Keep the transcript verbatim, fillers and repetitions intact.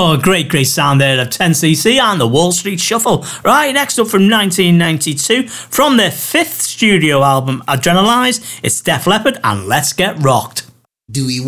Oh, great, great sound there of ten C C and the Wall Street Shuffle. Right, next up from nineteen ninety-two, from their fifth studio album, Adrenalize, it's Def Leppard and Let's Get Rocked. Do we